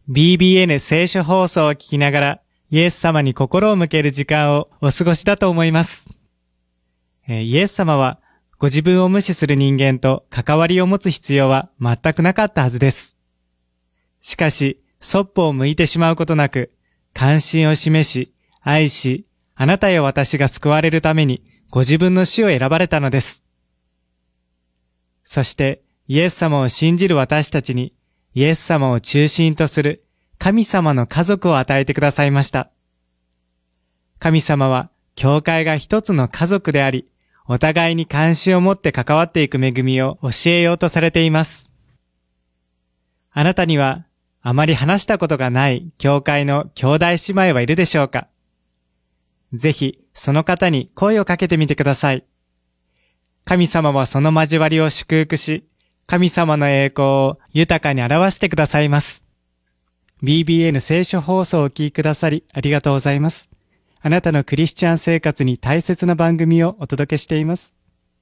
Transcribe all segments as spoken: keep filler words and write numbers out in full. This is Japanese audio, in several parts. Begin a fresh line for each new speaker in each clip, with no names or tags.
ビービーエヌ 聖書放送を聞きながらイエス様に心を向ける時間をお過ごしだと思います。えー、イエス様はご自分を無視する人間と関わりを持つ必要は全くなかったはずです。しかし、そっぽを向いてしまうことなく、関心を示し、愛し、あなたや私が救われるためにご自分の死を選ばれたのです。そして、イエス様を信じる私たちに、イエス様を中心とする神様の家族を与えてくださいました。神様は、教会が一つの家族であり、お互いに関心を持って関わっていく恵みを教えようとされています。あなたには、あまり話したことがない教会の兄弟姉妹はいるでしょうか？ぜひ、その方に声をかけてみてください。神様はその交わりを祝福し、神様の栄光を豊かに表してくださいます。ビービーエヌ 聖書放送をお聞きくださりありがとうございます。あなたのクリスチャン生活に大切な番組をお届けしています。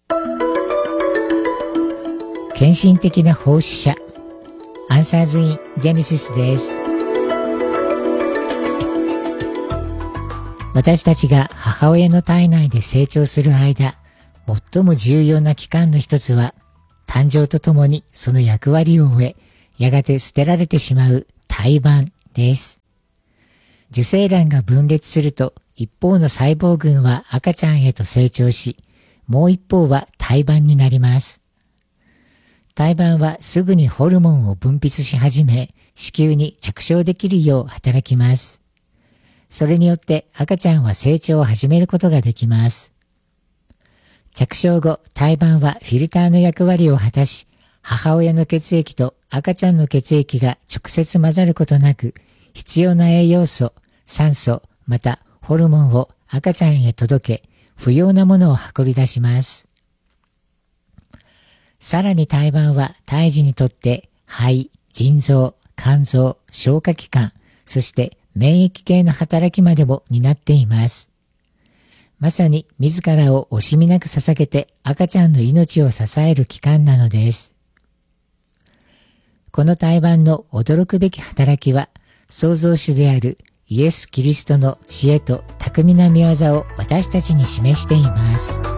献身的な奉仕者、アンサーズインジェネシスです。私たちが母親の体内で成長する間、最も重要な期間の一つは、誕生とともにその役割を終え、やがて捨てられてしまう胎盤です。受精卵が分裂すると、一方の細胞群は赤ちゃんへと成長し、もう一方は胎盤になります。胎盤はすぐにホルモンを分泌し始め、子宮に着床できるよう働きます。それによって赤ちゃんは成長を始めることができます。着床後、胎盤はフィルターの役割を果たし、母親の血液と赤ちゃんの血液が直接混ざることなく、必要な栄養素、酸素、またホルモンを赤ちゃんへ届け、不要なものを運び出します。さらに胎盤は胎児にとって肺、腎臓、肝臓、消化器官、そして免疫系の働きまでも担っています。まさに自らを惜しみなく捧げて赤ちゃんの命を支える器官なのです。この胎盤の驚くべき働きは、創造主であるイエス・キリストの知恵と巧みな御業を私たちに示しています。